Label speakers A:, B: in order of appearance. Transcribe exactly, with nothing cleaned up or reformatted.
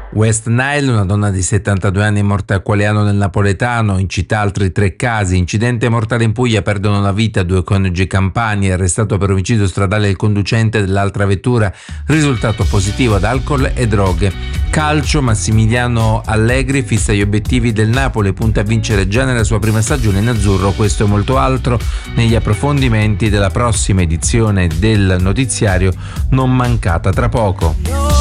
A: West Nile, una donna di settantadue anni morta a Qualiano nel Napoletano, in città altri tre casi, incidente mortale in Puglia, perdono la vita due coniugi campani, arrestato per omicidio stradale il conducente dell'altra vettura, risultato positivo ad alcol e droghe. Calcio, Massimiliano Allegri fissa gli obiettivi del Napoli, punta a vincere già nella sua prima stagione in azzurro, questo e molto altro negli approfondimenti della prossima edizione del notiziario, non mancata tra poco.